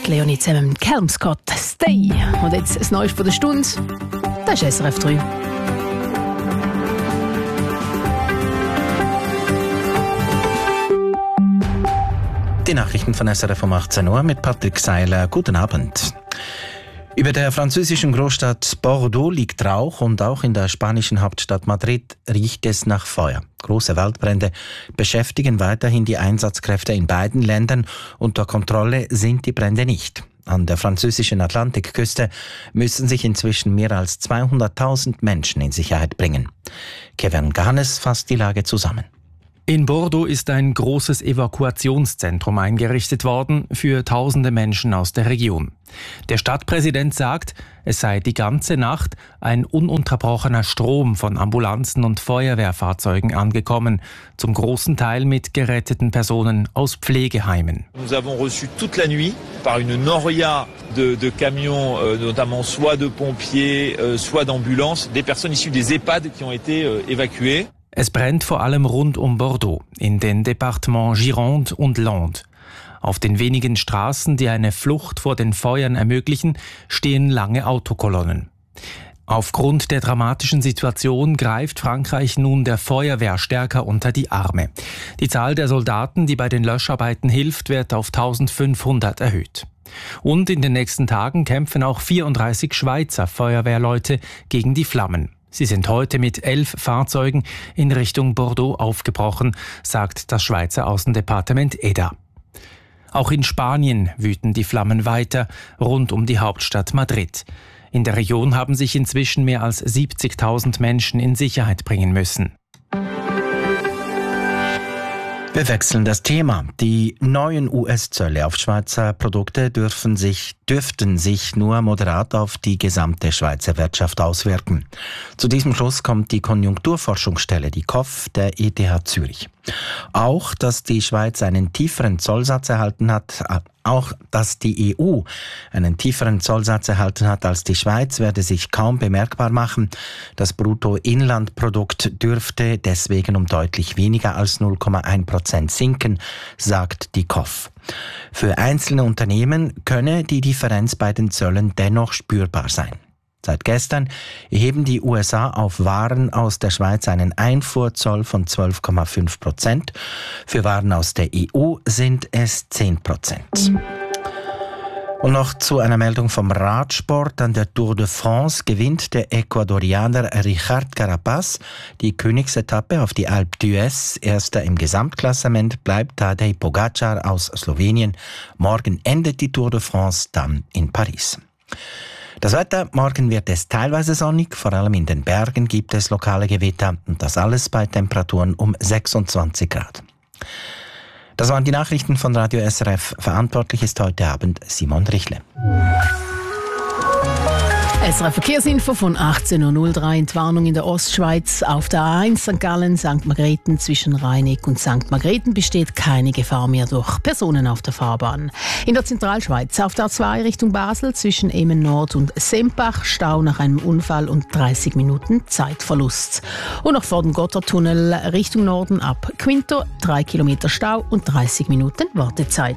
Leonie zusammen mit Calum Scott, Stay. Und jetzt das Neueste von der Stunde, das ist SRF 3. Die Nachrichten von SRF um 18 Uhr mit Patrick Seiler. Guten Abend. Über der französischen Großstadt Bordeaux liegt Rauch und auch in der spanischen Hauptstadt Madrid riecht es nach Feuer. Große Waldbrände beschäftigen weiterhin die Einsatzkräfte in beiden Ländern. Unter Kontrolle sind die Brände nicht. An der französischen Atlantikküste müssen sich inzwischen mehr als 200.000 Menschen in Sicherheit bringen. Kevin Ganes fasst die Lage zusammen. In Bordeaux ist ein großes Evakuationszentrum eingerichtet worden für tausende Menschen aus der Region. Der Stadtpräsident sagt, es sei die ganze Nacht ein ununterbrochener Strom von Ambulanzen und Feuerwehrfahrzeugen angekommen, zum großen Teil mit geretteten Personen aus Pflegeheimen. Nous avons reçu toute la nuit par une noria de camions, notamment soit de pompiers, soit d'ambulances, des personnes issues des EHPAD qui ont été évacuées. Es brennt vor allem rund um Bordeaux, in den Departements Gironde und Landes. Auf den wenigen Straßen, die eine Flucht vor den Feuern ermöglichen, stehen lange Autokolonnen. Aufgrund der dramatischen Situation greift Frankreich nun der Feuerwehr stärker unter die Arme. Die Zahl der Soldaten, die bei den Löscharbeiten hilft, wird auf 1500 erhöht. Und in den nächsten Tagen kämpfen auch 34 Schweizer Feuerwehrleute gegen die Flammen. Sie sind heute mit 11 Fahrzeugen in Richtung Bordeaux aufgebrochen, sagt das Schweizer Außendepartement EDA. Auch in Spanien wüten die Flammen weiter, rund um die Hauptstadt Madrid. In der Region haben sich inzwischen mehr als 70.000 Menschen in Sicherheit bringen müssen. Wir wechseln das Thema. Die neuen US-Zölle auf Schweizer Produkte dürften sich nur moderat auf die gesamte Schweizer Wirtschaft auswirken. Zu diesem Schluss kommt die Konjunkturforschungsstelle, die KOF, der ETH Zürich. Auch, dass die Schweiz einen tieferen Zollsatz erhalten hat, auch, dass die EU einen tieferen Zollsatz erhalten hat als die Schweiz, werde sich kaum bemerkbar machen. Das Bruttoinlandprodukt dürfte deswegen um deutlich weniger als 0,1% sinken, sagt die KOF. Für einzelne Unternehmen könne die Differenz bei den Zöllen dennoch spürbar sein. Seit gestern erheben die USA auf Waren aus der Schweiz einen Einfuhrzoll von 12,5%. Für Waren aus der EU sind es 10%. Und noch zu einer Meldung vom Radsport. An der Tour de France gewinnt der Ecuadorianer Richard Carapaz die Königsetappe auf die Alpe d'Huez. Erster im Gesamtklassement bleibt Tadej Pogacar aus Slowenien. Morgen endet die Tour de France dann in Paris. Das Wetter, morgen wird es teilweise sonnig, vor allem in den Bergen gibt es lokale Gewitter und das alles bei Temperaturen um 26 Grad. Das waren die Nachrichten von Radio SRF. Verantwortlich ist heute Abend Simon Richle. SRF Verkehrsinfo von 18.03 Uhr. Entwarnung in der Ostschweiz. Auf der A1 St. Gallen, St. Margrethen zwischen Rheineck und St. Margrethen besteht keine Gefahr mehr durch Personen auf der Fahrbahn. In der Zentralschweiz auf der A2 Richtung Basel zwischen Emmen Nord und Sempach Stau nach einem Unfall und 30 Minuten Zeitverlust. Und noch vor dem Gotthardtunnel Richtung Norden ab Quinto 3 Kilometer Stau und 30 Minuten Wartezeit.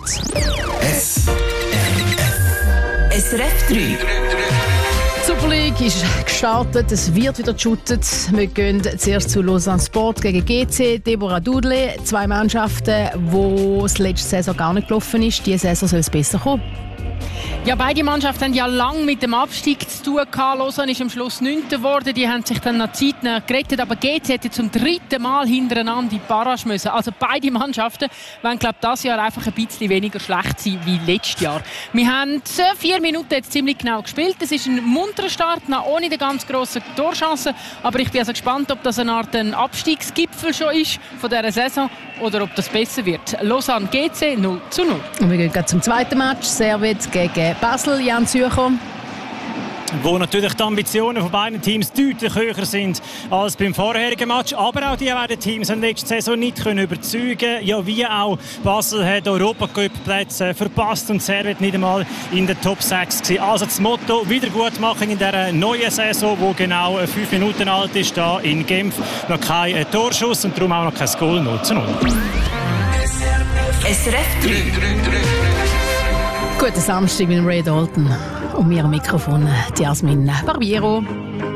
SRF 3. Die Super League ist gestartet, es wird wieder geshootet. Wir gehen zuerst zu Lausanne Sport gegen GC. Deborah Dudley, zwei Mannschaften, wo es letzte Saison gar nicht gelaufen ist. Diese Saison soll es besser kommen. Ja, beide Mannschaften haben ja lange mit dem Abstieg zu tun gehabt. Lausanne ist am Schluss 9. geworden. Die haben sich dann nach zeitnah gerettet. Aber GC hätte zum 3. Mal hintereinander in die Barrage müssen. Also beide Mannschaften wollen, glaube ich, dieses Jahr einfach ein bisschen weniger schlecht sein wie letztes Jahr. Wir haben 4 Minuten jetzt ziemlich genau gespielt. Es ist ein munterer Start, noch ohne die ganz grossen Torchancen. Aber ich bin also gespannt, ob das eine Art Abstiegsgipfel schon ist von dieser Saison oder ob das besser wird. Lausanne GC 0:0. Und wir gehen zum zweiten Match. Servet gegen Basel, Jan Zürcher. Wo natürlich die Ambitionen von beiden Teams deutlich höher sind als beim vorherigen Match. Aber auch die beiden Teams haben letzte Saison nicht überzeugen. Ja, wie auch Basel hat Europacup-Plätze verpasst und Servet nicht einmal in der Top 6 gewesen. Also das Motto Wiedergutmachung in dieser neuen Saison, die genau 5 Minuten alt ist, da in Genf. Noch kein Torschuss und darum auch noch kein Goal 0:0. SRF 3. Gut, Guten Samstag mit Ray Dalton und mir am Mikrofon Jasmin Barbiero.